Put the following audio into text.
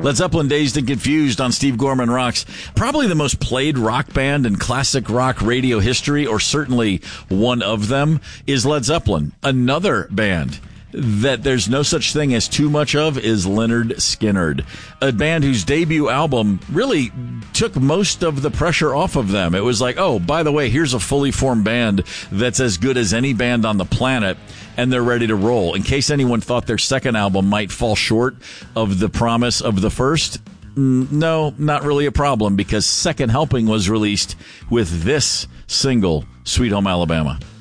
Led Zeppelin, Dazed and Confused on Steve Gorman Rocks. Probably the most played rock band in classic rock radio history, or certainly one of them, is Led Zeppelin. Another band that there's no such thing as too much of is Lynyrd Skynyrd, a band whose debut album really took most of the pressure off of them. It was like, oh, by the way, here's a fully formed band that's as good as any band on the planet, and they're ready to roll. In case anyone thought their second album might fall short of the promise of the first, no, not really a problem, because Second Helping was released with this single, Sweet Home Alabama.